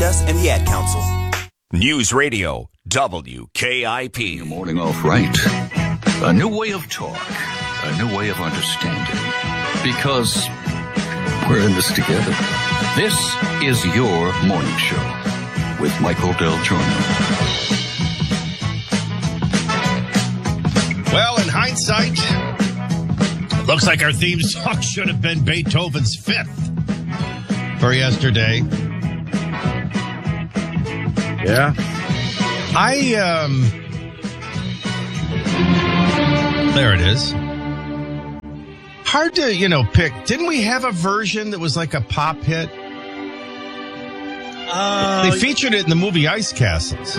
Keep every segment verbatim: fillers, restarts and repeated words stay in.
H S and the Ad Council. News Radio, W K I P. Your morning off right. A new way of talk. A new way of understanding. Because we're in this together. This is your morning show with Michael Del Giorno. Well, in hindsight, looks like our theme song should have been Beethoven's Fifth for yesterday. Yeah. I, um, there it is. Hard to, you know, pick. Didn't we have a version that was like a pop hit? Uh, they featured it in the movie Ice Castles.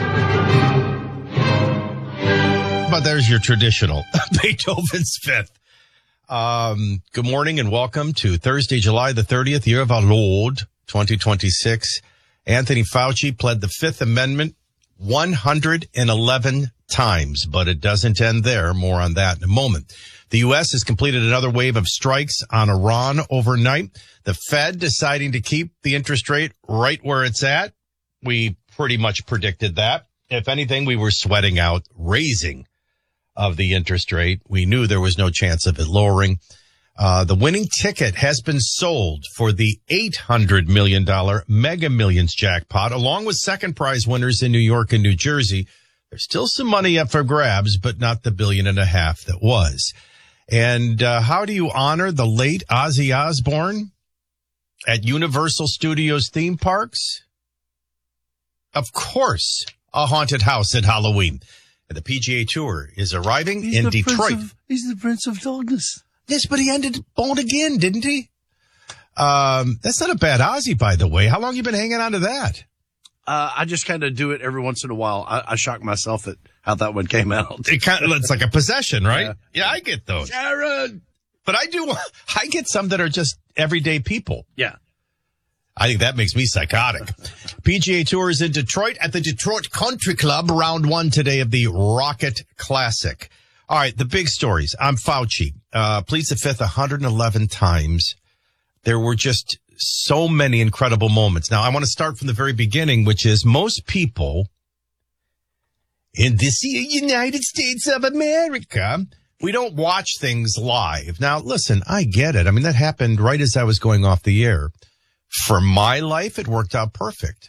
But there's your traditional Beethoven's Fifth. Um, good morning and welcome to Thursday, July the thirtieth, year of our Lord, twenty twenty-six. Anthony Fauci pled the Fifth Amendment one hundred eleven times, but it doesn't end there. More on that in a moment. The U S has completed another wave of strikes on Iran overnight. The Fed deciding to keep the interest rate right where it's at. We pretty much predicted that. If anything, we were sweating out raising of the interest rate. We knew there was no chance of it lowering. Uh, the winning ticket has been sold for the eight hundred million dollars Mega Millions jackpot, along with second prize winners in New York and New Jersey. There's still some money up for grabs, but not the billion and a half that was. And uh, how do you honor the late Ozzy Osbourne at Universal Studios theme parks? Of course, a haunted house at Halloween. And the P G A Tour is arriving he's in the Detroit. Of, he's the Prince of Darkness. Yes, but he ended born again, didn't he? Um, that's not a bad Ozzy, by the way. How long you been hanging on to that? Uh, I just kind of do it every once in a while. I, I shock myself at how that one came out. It kind of, it's like a possession, right? Yeah, yeah I get those. Sharon! But I do, I get some that are just everyday people. Yeah. I think that makes me psychotic. P G A Tour is in Detroit at the Detroit Country Club, round one today of the Rocket Classic. All right, the big stories. I'm Fauci. Uh, pleads the Fifth one hundred eleven times. There were just so many incredible moments. Now, I want to start from the very beginning, which is most people in this United States of America, we don't watch things live. Now, listen, I get it. I mean, that happened right as I was going off the air. For my life, it worked out perfect.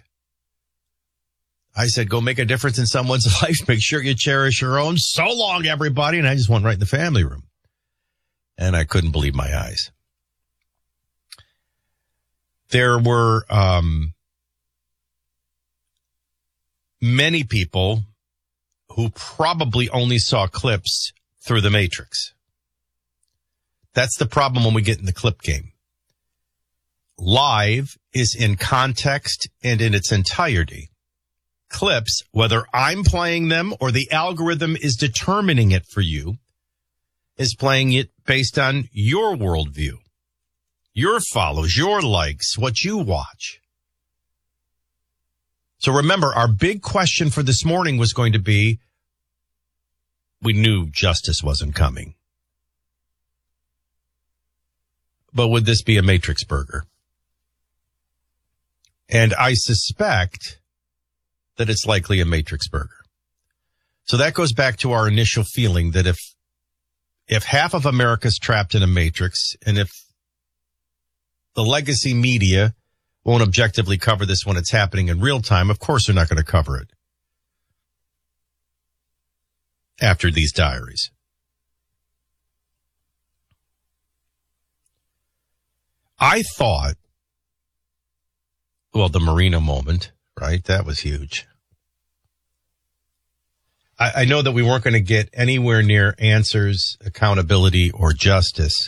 I said, go make a difference in someone's life. Make sure you cherish your own. So long, everybody. And I just went right in the family room. And I couldn't believe my eyes. There were um, many people who probably only saw clips through the Matrix. That's the problem when we get in the clip game. Live is in context and in its entirety. Clips, whether I'm playing them or the algorithm is determining it for you, is playing it based on your worldview, your follows, your likes, what you watch. So remember, our big question for this morning was going to be, we knew justice wasn't coming. But would this be a Matrix burger? And I suspect that it's likely a Matrix burger. So that goes back to our initial feeling that if if half of America's trapped in a Matrix, and if the legacy media won't objectively cover this when it's happening in real time, of course they're not going to cover it after these diaries. I thought, well, the Marina moment, right? That was huge. I, I know that we weren't going to get anywhere near answers, accountability, or justice.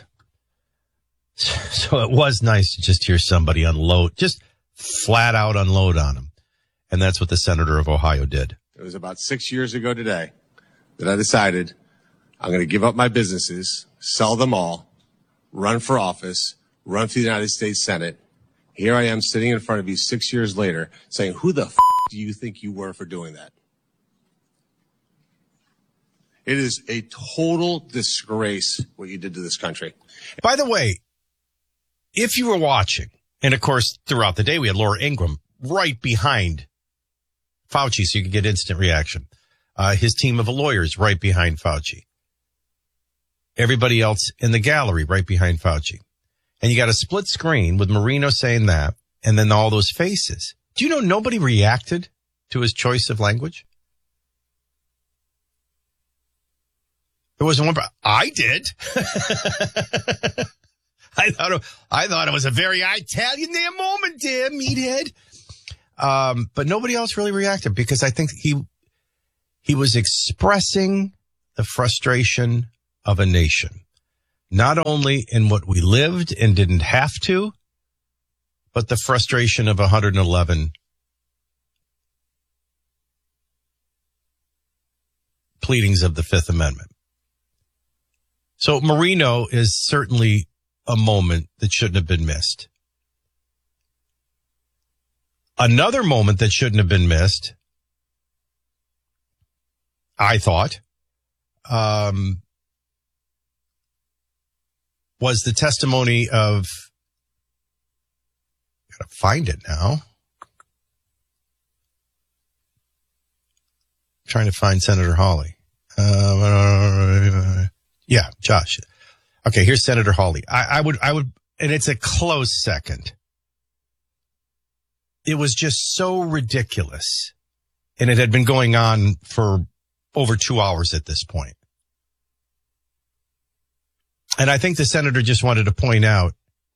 So it was nice to just hear somebody unload, just flat out unload on him. And that's what the senator of Ohio did. It was about six years ago today that I decided I'm going to give up my businesses, sell them all, run for office, run for the United States Senate. Here I am sitting in front of you six years later saying, who the f*** do you think you were for doing that? It is a total disgrace what you did to this country. By the way, if you were watching, and of course throughout the day we had Laura Ingraham right behind Fauci so you could get instant reaction. Uh, his team of lawyers right behind Fauci. Everybody else in the gallery right behind Fauci. And you got a split screen with Marino saying that and then all those faces. Do you know nobody reacted to his choice of language? There wasn't one. I did. I thought it, I thought it was a very Italian damn moment, dear meathead. Um, but nobody else really reacted because I think he he was expressing the frustration of a nation, not only in what we lived and didn't have to, but the frustration of one hundred eleven pleadings of the Fifth Amendment. So Marino is certainly a moment that shouldn't have been missed. Another moment that shouldn't have been missed, I thought, um, was the testimony of, gotta find it now. I'm trying to find Senator Hawley. Uh, yeah, Josh. Okay, here's Senator Hawley. I, I would, I would, and it's a close second. It was just so ridiculous. And it had been going on for over two hours at this point. And I think the senator just wanted to point out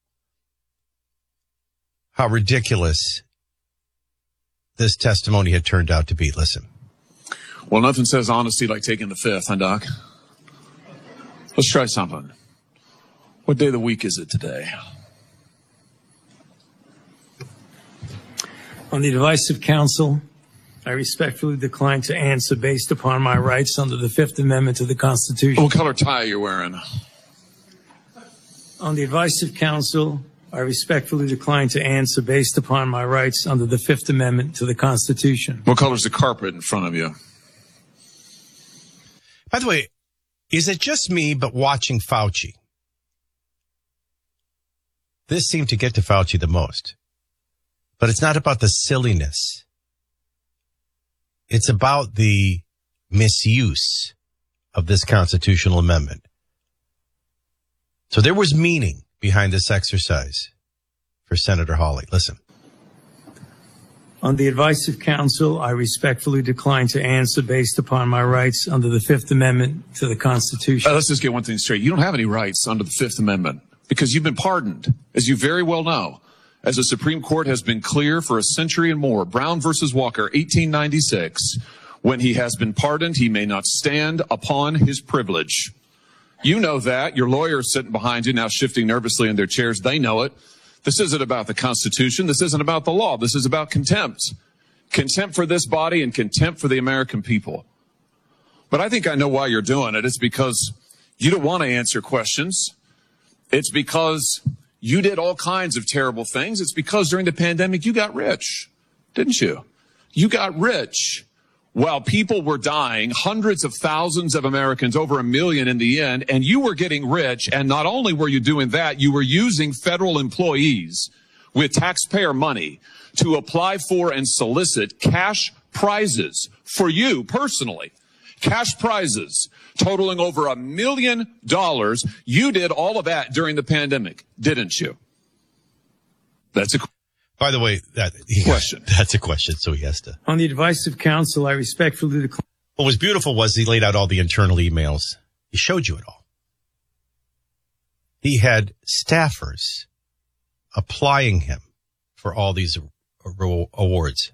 how ridiculous this testimony had turned out to be. Listen. Well, nothing says honesty like taking the fifth, huh, Doc? Let's try something. What day of the week is it today? On the advice of counsel, I respectfully decline to answer based upon my rights under the Fifth Amendment to the Constitution. What color tie are you wearing? On the advice of counsel, I respectfully decline to answer based upon my rights under the Fifth Amendment to the Constitution. What color's the carpet in front of you? By the way, is it just me, but watching Fauci? This seemed to get to Fauci the most. But it's not about the silliness. It's about the misuse of this constitutional amendment. So there was meaning behind this exercise for Senator Hawley. Listen. On the advice of counsel, I respectfully decline to answer based upon my rights under the Fifth Amendment to the Constitution. Uh, let's just get one thing straight. You don't have any rights under the Fifth Amendment because you've been pardoned, as you very well know. As the Supreme Court has been clear for a century and more, Brown versus Walker, eighteen ninety-six, when he has been pardoned, he may not stand upon his privilege. You know that. Your lawyers sitting behind you now shifting nervously in their chairs. They know it. This isn't about the Constitution. This isn't about the law. This is about contempt. Contempt for this body and contempt for the American people. But I think I know why you're doing it. It's because you don't want to answer questions. It's because you did all kinds of terrible things. It's because during the pandemic, you got rich, didn't you? You got rich while people were dying, hundreds of thousands of Americans, over a million in the end, and you were getting rich. And not only were you doing that, you were using federal employees with taxpayer money to apply for and solicit cash prizes for you personally. Cash prizes totaling over a million dollars. You did all of that during the pandemic, didn't you? That's a By the way, that he, question. That's a question, so he has to. On the advice of counsel, I respectfully decline. What was beautiful was he laid out all the internal emails. He showed you it all. He had staffers applying him for all these awards.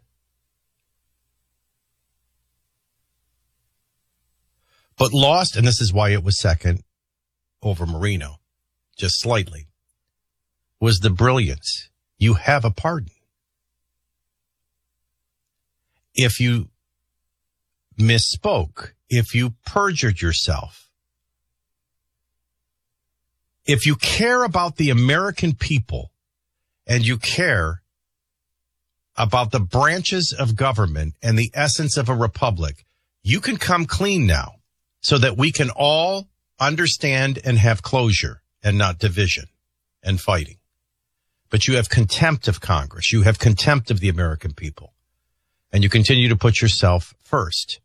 But lost, and this is why it was second over Marino, just slightly, was the brilliance. You have a pardon. If you misspoke, if you perjured yourself, if you care about the American people and you care about the branches of government and the essence of a republic, you can come clean now so that we can all understand and have closure and not division and fighting. but you have contempt of Congress. You have contempt of the American people. And you continue to put yourself first.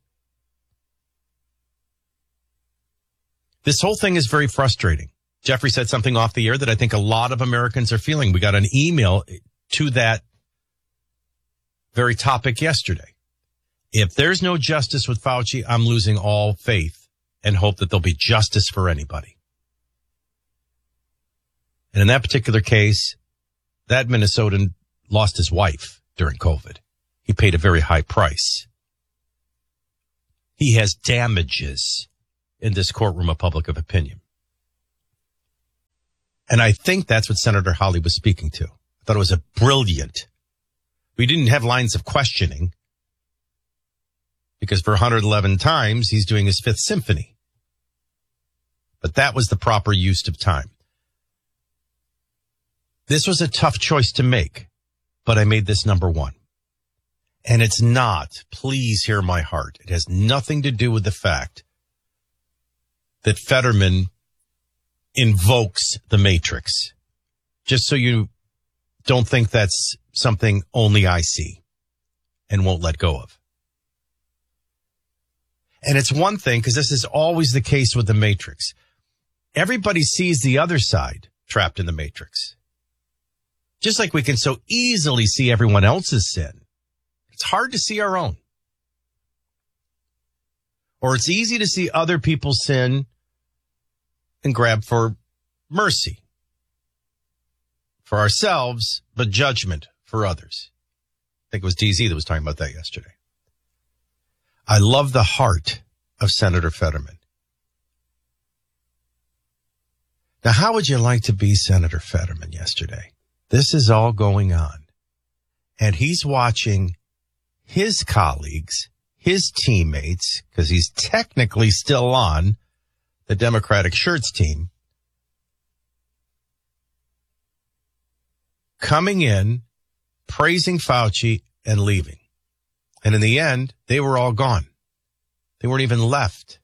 This whole thing is very frustrating. Jeffrey said something off the air that I think a lot of Americans are feeling. We got an email to that very topic yesterday. If there's no justice with Fauci, I'm losing all faith and hope that there'll be justice for anybody. And in that particular case, that Minnesotan lost his wife during COVID. He paid a very high price. He has damages in this courtroom of public opinion. And I think that's what Senator Hawley was speaking to. I thought it was a brilliant. We didn't have lines of questioning because for one hundred eleven times he's doing his Fifth Symphony. But that was the proper use of time. This was a tough choice to make, but I made this number one. And it's not, please hear my heart. It has nothing to do with the fact that Fetterman invokes the Matrix. Just so you don't think that's something only I see and won't let go of. And it's one thing, because this is always the case with the Matrix. Everybody sees the other side trapped in the Matrix. Just like we can so easily see everyone else's sin, it's hard to see our own. Or it's easy to see other people's sin and grab for mercy for ourselves, but judgment for others. I think it was D Z that was talking about that yesterday. I love the heart of Senator Fetterman. Now, how would you like to be Senator Fetterman yesterday? This is all going on, and he's watching his colleagues, his teammates, because he's technically still on the Democratic Shirts team, coming in, praising Fauci, and leaving. And in the end, they were all gone. They weren't even left.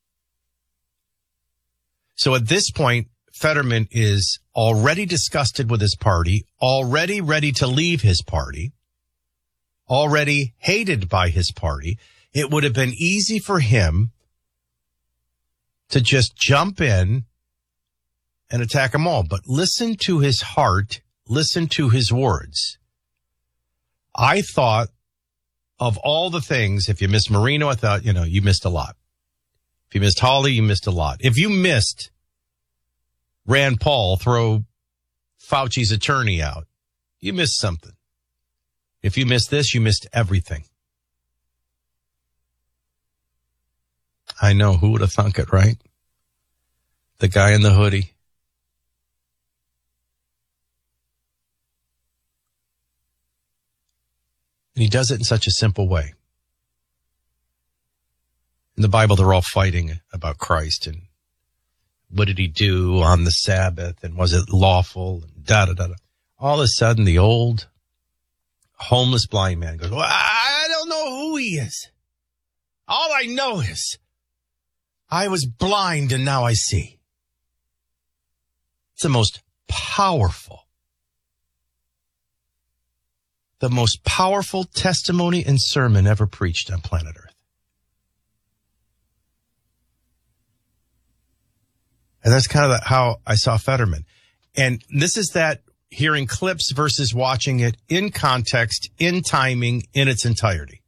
So at this point, Fetterman is already disgusted with his party, already ready to leave his party, already hated by his party. It would have been easy for him to just jump in and attack them all. But listen to his heart. Listen to his words. I thought of all the things, if you missed Marino, I thought, you know, you missed a lot. If you missed Hawley, you missed a lot. If you missed Rand Paul throw Fauci's attorney out, you missed something. If you missed this, you missed everything. I know, who would have thunk it, right? The guy in the hoodie. And he does it in such a simple way. In the Bible, they're all fighting about Christ and what did he do on the Sabbath and was it lawful and da da da da. All of a sudden, the old homeless blind man goes, well, I don't know who he is. All I know is I was blind and now I see. It's the most powerful, the most powerful testimony and sermon ever preached on planet Earth. And that's kind of how I saw Fetterman. And this is that hearing clips versus watching it in context, in timing, in its entirety.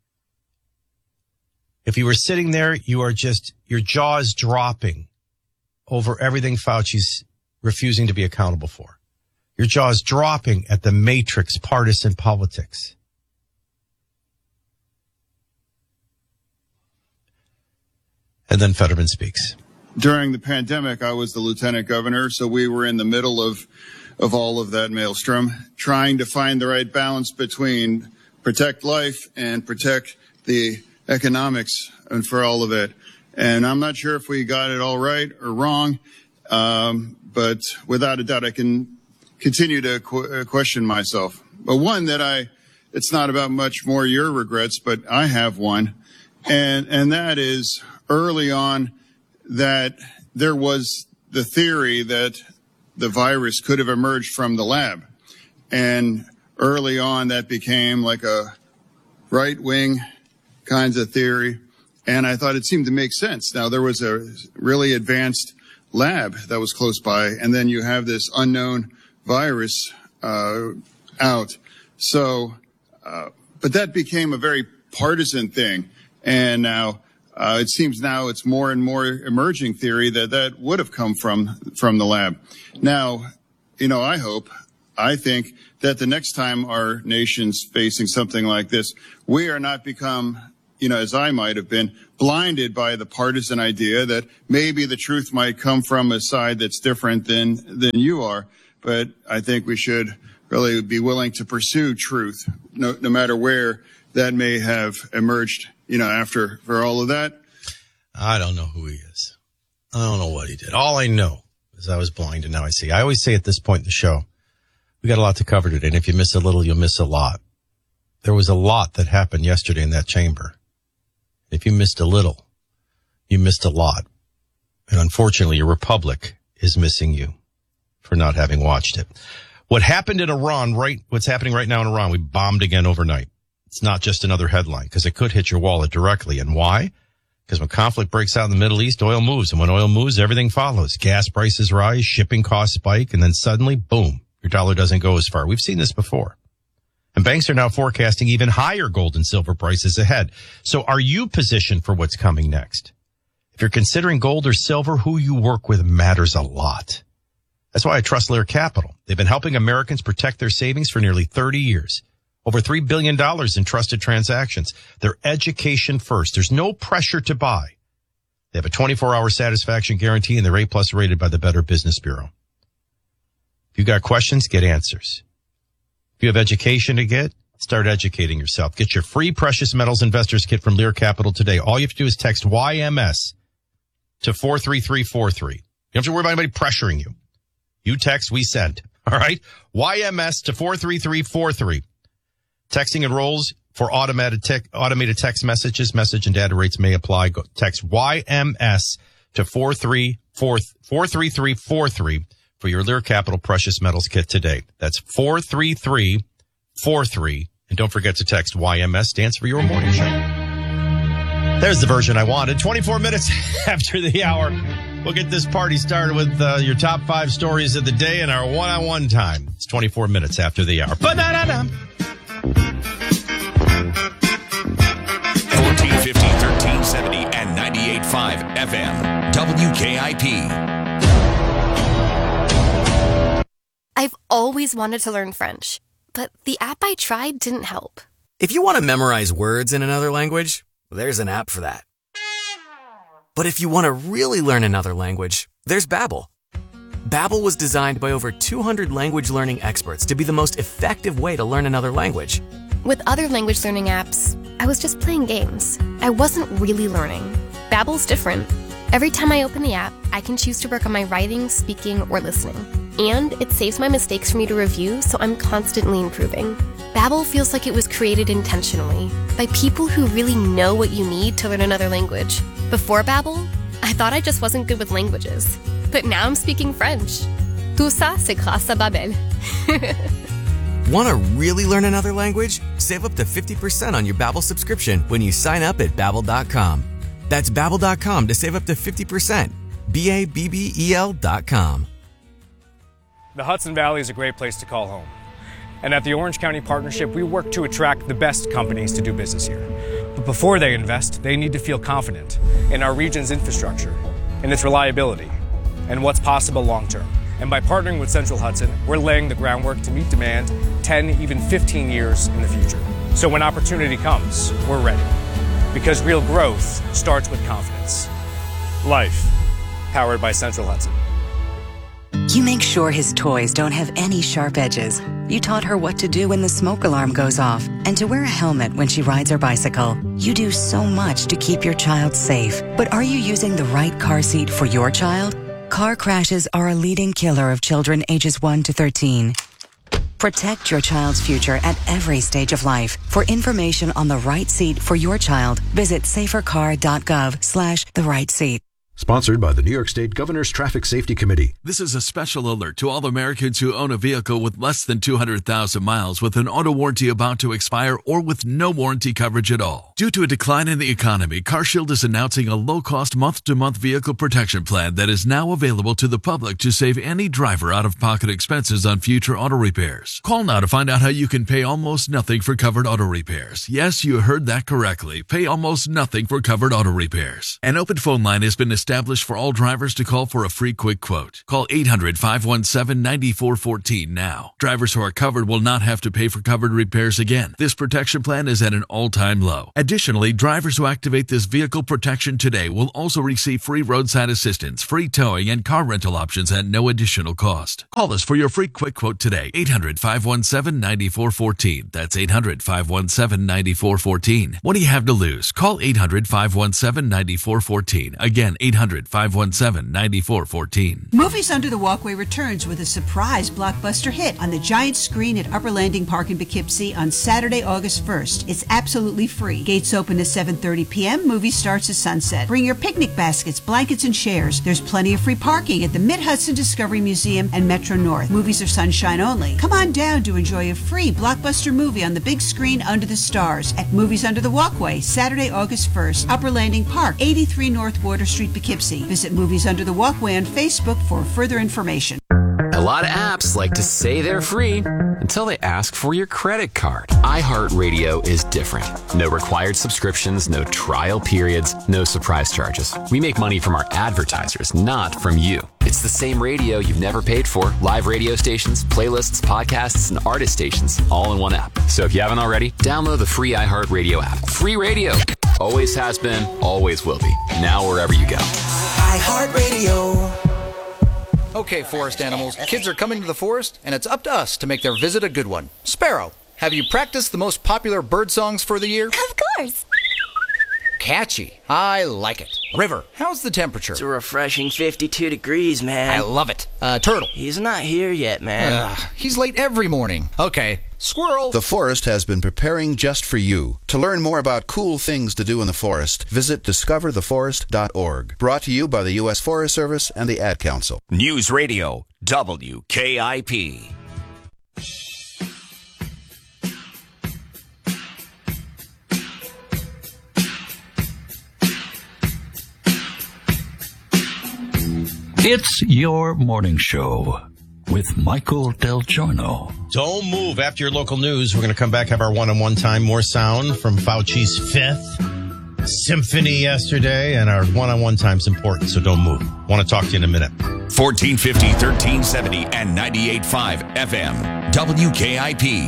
If you were sitting there, you are just, your jaw is dropping over everything Fauci's refusing to be accountable for. Your jaw is dropping at the matrix partisan politics. And then Fetterman speaks. During the pandemic, I was the lieutenant governor, so we were in the middle of of all of that maelstrom, trying to find the right balance between protect life and protect the economics and for all of it. And I'm not sure if we got it all right or wrong, um, but without a doubt, I can continue to qu- question myself. But one that I, it's not about much more your regrets, but I have one, and and that is early on, that there was the theory that the virus could have emerged from the lab. And early on, that became like a right-wing kinds of theory. And I thought it seemed to make sense. Now, there was a really advanced lab that was close by, and then you have this unknown virus uh, out. So, uh, but that became a very partisan thing. And now uh, it seems now it's more and more emerging theory that that would have come from from the lab. Now, you know, I hope, I think that the next time our nation's facing something like this, we are not become, you know, as I might have been, blinded by the partisan idea that maybe the truth might come from a side that's different than than you are. But I think we should really be willing to pursue truth, no, no matter where that may have emerged, you know, after for all of that. I don't know who he is. I don't know what he did. All I know is I was blind and now I see. I always say at this point in the show, we got a lot to cover today. And if you miss a little, you'll miss a lot. There was a lot that happened yesterday in that chamber. If you missed a little, you missed a lot. And unfortunately, your republic is missing you for not having watched it. What happened in Iran, right? What's happening right now in Iran? We bombed again overnight. It's not just another headline because it could hit your wallet directly. And why? Because when conflict breaks out in the Middle East, oil moves. And when oil moves, everything follows. Gas prices rise, shipping costs spike, and then suddenly, boom, your dollar doesn't go as far. We've seen this before. And banks are now forecasting even higher gold and silver prices ahead. So are you positioned for what's coming next? If you're considering gold or silver, who you work with matters a lot. That's why I trust Lear Capital. They've been helping Americans protect their savings for nearly thirty years. Over three billion dollars in trusted transactions. They're education first. There's no pressure to buy. They have a twenty-four hour satisfaction guarantee and they're A plus rated by the Better Business Bureau. If you've got questions, get answers. If you have education to get, start educating yourself. Get your free Precious Metals Investors Kit from Lear Capital today. All you have to do is text Y M S to four three three four three. You don't have to worry about anybody pressuring you. You text, we send. All right? Y M S to four three three four three. Texting enrolls for automated, te- automated text messages. Message and data rates may apply. Go text Y M S to four three four three four three for your Lear Capital Precious Metals Kit today. That's four three three four three. And don't forget to text Y M S, stands for your morning show. There's the version I wanted. twenty-four minutes after the hour. We'll get this party started with uh, your top five stories of the day in our one-on-one time. It's twenty-four minutes after the hour. Ba-da-da-da. fourteen fifty, thirteen seventy, and ninety-eight point five F M. W K I P. I've always wanted to learn French, but the app I tried didn't help. If you want to memorize words in another language, there's an app for that. But if you want to really learn another language, there's Babbel. Babbel was designed by over two hundred language learning experts to be the most effective way to learn another language. With other language learning apps, I was just playing games. I wasn't really learning. Babbel's different. Every time I open the app, I can choose to work on my writing, speaking, or listening. And it saves my mistakes for me to review, so I'm constantly improving. Babbel feels like it was created intentionally by people who really know what you need to learn another language. Before Babbel, I thought I just wasn't good with languages. But now I'm speaking French. Tout ça, c'est grâce à Babbel. Want to really learn another language? Save up to fifty percent on your Babbel subscription when you sign up at Babbel dot com. That's Babbel dot com to save up to fifty percent. B A B B E L dot com. The Hudson Valley is a great place to call home. And at the Orange County Partnership, we work to attract the best companies to do business here. But before they invest, they need to feel confident in our region's infrastructure, in its reliability, and what's possible long-term. And by partnering with Central Hudson, we're laying the groundwork to meet demand ten, even fifteen years in the future. So when opportunity comes, we're ready. Because real growth starts with confidence. Life, powered by Central Hudson. You make sure his toys don't have any sharp edges. You taught her what to do when the smoke alarm goes off and to wear a helmet when she rides her bicycle. You do so much to keep your child safe. But are you using the right car seat for your child? Car crashes are a leading killer of children ages one to thirteen. Protect your child's future at every stage of life. For information on the right seat for your child, visit safercar dot gov slash the right seat. Sponsored by the New York State Governor's Traffic Safety Committee. This is a special alert to all Americans who own a vehicle with less than two hundred thousand miles with an auto warranty about to expire or with no warranty coverage at all. Due to a decline in the economy, CarShield is announcing a low-cost month-to-month vehicle protection plan that is now available to the public to save any driver out-of-pocket expenses on future auto repairs. Call now to find out how you can pay almost nothing for covered auto repairs. Yes, you heard that correctly. Pay almost nothing for covered auto repairs. An open phone line has been established for all drivers to call for a free quick quote. Call eight hundred, five one seven, nine four one four now. Drivers who are covered will not have to pay for covered repairs again. This protection plan is at an all-time low. Additionally, drivers who activate this vehicle protection today will also receive free roadside assistance, free towing, and car rental options at no additional cost. Call us for your free quick quote today. eight hundred, five one seven, nine four one four. That's eight hundred, five one seven, nine four one four. What do you have to lose? Call eight hundred, five one seven, nine four one four. Again, eight hundred, five one seven, nine four one four. Movies Under the Walkway returns with a surprise blockbuster hit on the giant screen at Upper Landing Park in Poughkeepsie on Saturday, August first. It's absolutely free. Gates open at seven thirty p.m. Movie starts at sunset. Bring your picnic baskets, blankets, and chairs. There's plenty of free parking at the Mid-Hudson Discovery Museum and Metro North. Movies are sunshine only. Come on down to enjoy a free blockbuster movie on the big screen under the stars at Movies Under the Walkway, Saturday, August first. Upper Landing Park, eighty-three North Water Street, Poughkeepsie. Visit Movies Under the Walkway on Facebook for further information. A lot of apps like to say they're free until they ask for your credit card. iHeartRadio is different. No required subscriptions, no trial periods, no surprise charges. We make money from our advertisers, not from you. It's the same radio you've never paid for. Live radio stations, playlists, podcasts, and artist stations, all in one app. So if you haven't already, download the free iHeartRadio app. Free radio. Always has been, always will be. Now wherever you go. iHeartRadio. Okay, forest animals, kids are coming to the forest, and it's up to us to make their visit a good one. Sparrow, have you practiced the most popular bird songs for the year? Of course. Catchy. I like it. River, how's the temperature? It's a refreshing fifty-two degrees, man. I love it. Uh, Turtle. He's not here yet, man. Uh, he's late every morning. Okay. Squirrel. The forest has been preparing just for you. To learn more about cool things to do in the forest, visit discover the forest dot org. Brought to you by the U S Forest Service and the Ad Council. News Radio, W K I P. It's your morning show with Michael Del Giorno. Don't move. After your local news, we're going to come back, have our one-on-one time. More sound from Fauci's fifth symphony yesterday, and our one-on-one time's important, so don't move. Want to talk to you in a minute. fourteen fifty, thirteen seventy, and ninety-eight point five F M. W K I P.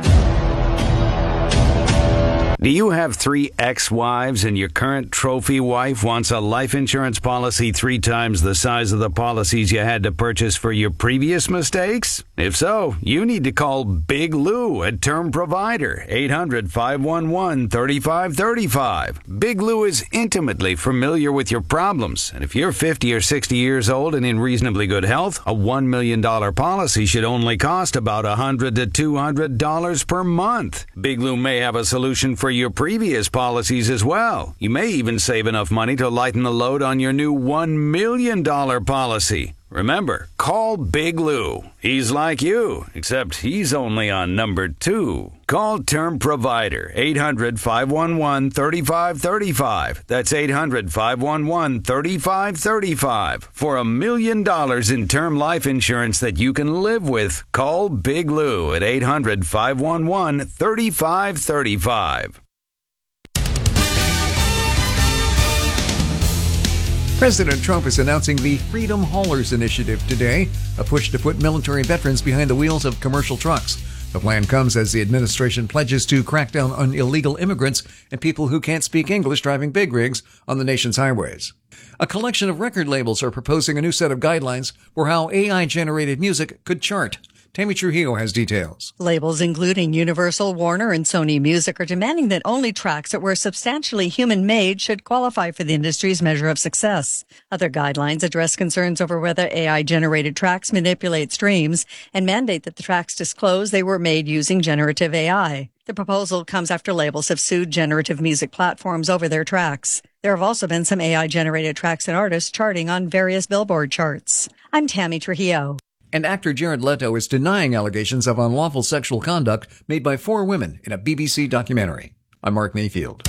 Do you have three ex-wives and your current trophy wife wants a life insurance policy three times the size of the policies you had to purchase for your previous mistakes? If so, you need to call Big Lou at Term Provider, eight hundred, five one one, three five three five. Big Lou is intimately familiar with your problems, and if you're fifty or sixty years old and in reasonably good health, a one million dollars policy should only cost about one hundred to two hundred dollars per month. Big Lou may have a solution for your previous policies as well. You may even save enough money to lighten the load on your new one million dollars policy. Remember, call Big Lou. He's like you, except he's only on number two. Call Term Provider, eight hundred, five one one, three five three five. That's eight hundred, five one one, three five three five. For a million dollars in term life insurance that you can live with, call Big Lou at eight hundred, five one one, three five three five. President Trump is announcing the Freedom Haulers Initiative today, a push to put military veterans behind the wheels of commercial trucks. The plan comes as the administration pledges to crack down on illegal immigrants and people who can't speak English driving big rigs on the nation's highways. A collection of record labels are proposing a new set of guidelines for how A I-generated music could chart. Tammy Trujillo has details. Labels including Universal, Warner, and Sony Music are demanding that only tracks that were substantially human-made should qualify for the industry's measure of success. Other guidelines address concerns over whether A I-generated tracks manipulate streams and mandate that the tracks disclose they were made using generative A I. The proposal comes after labels have sued generative music platforms over their tracks. There have also been some A I-generated tracks and artists charting on various Billboard charts. I'm Tammy Trujillo. And actor Jared Leto is denying allegations of unlawful sexual conduct made by four women in a B B C documentary. I'm Mark Mayfield.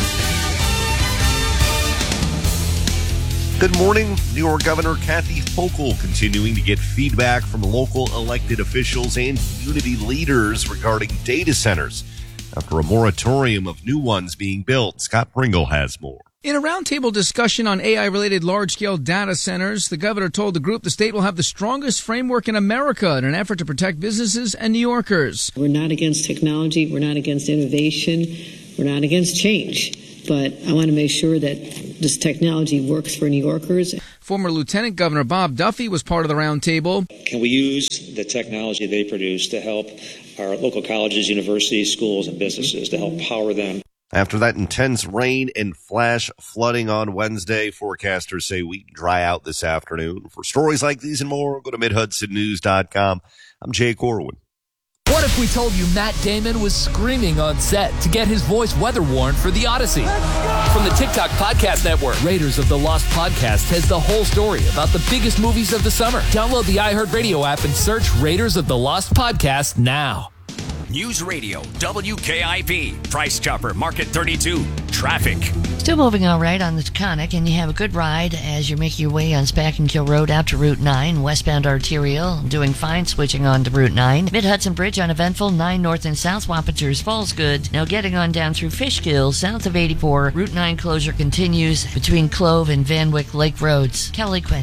Good morning. New York Governor Kathy Hochul continuing to get feedback from local elected officials and community leaders regarding data centers after a moratorium of new ones being built. Scott Pringle has more. In a roundtable discussion on A I-related large-scale data centers, the governor told the group the state will have the strongest framework in America in an effort to protect businesses and New Yorkers. We're not against technology. We're not against innovation. We're not against change. But I want to make sure that this technology works for New Yorkers. Former Lieutenant Governor Bob Duffy was part of the roundtable. Can we use the technology they produce to help our local colleges, universities, schools, and businesses, to help power them? After that intense rain and flash flooding on Wednesday, forecasters say we dry out this afternoon. For stories like these and more, go to mid hudson news dot com. I'm Jay Corwin. What if we told you Matt Damon was screaming on set to get his voice weather warned for The Odyssey? From the TikTok Podcast Network, Raiders of the Lost Podcast has the whole story about the biggest movies of the summer. Download the iHeartRadio app and search Raiders of the Lost Podcast now. News Radio, W K I P, Price Chopper, Market thirty-two, traffic. Still moving all right on the Taconic, and you have a good ride as you're making your way on Spackenkill Road out to Route nine, westbound arterial, doing fine, switching on to Route nine. Mid-Hudson Bridge uneventful, nine north and south, Wampature's Falls good. Now getting on down through Fishkill, south of eighty-four, Route nine closure continues between Clove and Van Wyck Lake Roads. Kelly Quinn.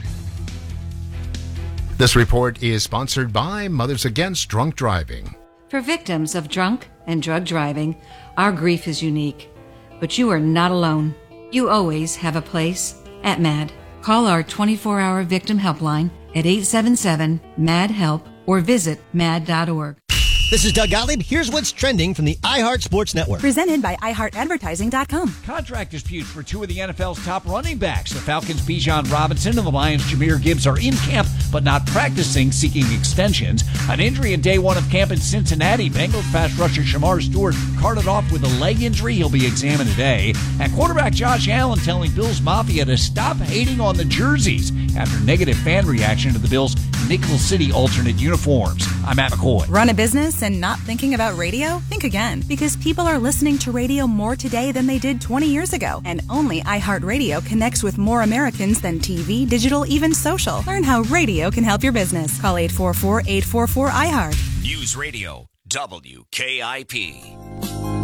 This report is sponsored by Mothers Against Drunk Driving. For victims of drunk and drug driving, our grief is unique. But you are not alone. You always have a place at MAD. Call our twenty-four hour victim helpline at eight seven seven, M A D, HELP or visit mad dot org. This is Doug Gottlieb. Here's what's trending from the iHeart Sports Network. Presented by i heart advertising dot com. Contract disputes for two of the N F L's top running backs. The Falcons' Bijan Robinson and the Lions' Jahmyr Gibbs are in camp but not practicing, seeking extensions. An injury in day one of camp in Cincinnati. Bengals pass rusher Shamar Stewart carted off with a leg injury. He'll be examined today. And quarterback Josh Allen telling Bills Mafia to stop hating on the jerseys after negative fan reaction to the Bills' Nickel City alternate uniforms. I'm Matt McCoy. Run a business and not thinking about radio? Think again, because people are listening to radio more today than they did twenty years ago. And only iHeartRadio connects with more Americans than T V, digital, even social. Learn how radio can help your business. Call eight four four, eight four four, I heart. News Radio, W K I P.